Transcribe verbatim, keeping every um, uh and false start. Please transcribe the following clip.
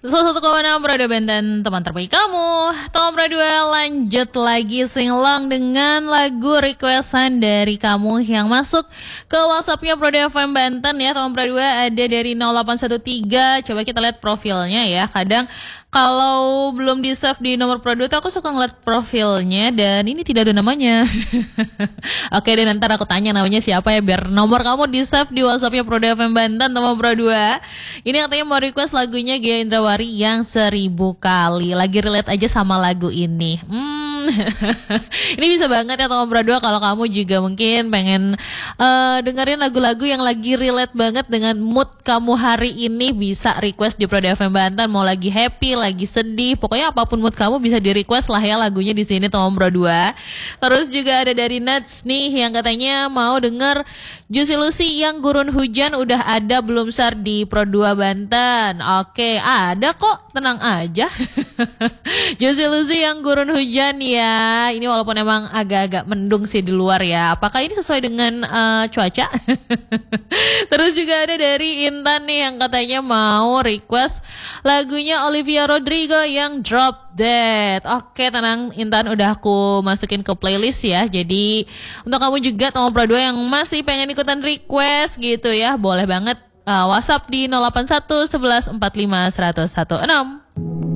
Salah satu kawan Pro dua Benten, teman terbaik kamu. Tom Pro dua lanjut lagi singlong dengan lagu requestan dari kamu yang masuk ke WhatsAppnya Pro dua F M Banten ya. Tom Pro dua ada dari nol delapan satu tiga. Coba kita lihat profilnya ya. Kadang kalau belum di save di nomor Pro dua tuh aku suka ngeliat profilnya dan ini tidak ada namanya. Oke deh, nanti aku tanya namanya siapa ya biar nomor kamu di save di WhatsAppnya Pro dua F M Banten sama Pro dua. Ini katanya mau request lagunya Gia Indrawari yang seribu kali. Lagi relate aja sama lagu ini. Hmm, ini bisa banget ya teman Pro dua kalau kamu juga mungkin pengen uh, dengerin lagu-lagu yang lagi relate banget dengan mood kamu hari ini, bisa request di Pro dua F M Banten. Mau lagi happy, lagi sedih, pokoknya apapun mood kamu bisa di request lah ya lagunya di sini teman Pro dua. Terus juga ada dari Nuts nih yang katanya mau denger Juicy Lucy yang Gurun Hujan. Udah ada belum Sar di Pro dua Banten? Oke, ada kok, tenang aja. Juicy Lucy yang Gurun Hujan ya. Ini walaupun emang agak-agak mendung sih di luar ya. Apakah ini sesuai dengan uh, cuaca? Terus juga ada dari Intan nih yang katanya mau request lagunya Olivia Rodrigo yang Drop Dead. Oke, tenang Intan, udah aku masukin ke playlist ya. Jadi untuk kamu juga teman Pro dua yang masih pengen ikutan request gitu ya, boleh banget uh, WhatsApp di nol delapan satu satu satu empat lima satu satu enam.